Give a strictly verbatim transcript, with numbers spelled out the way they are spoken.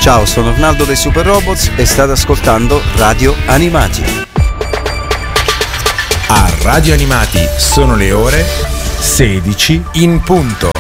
Ciao, sono Arnaldo dei Super Robots e state ascoltando Radio Animati. A Radio Animati sono le ore sedici in punto.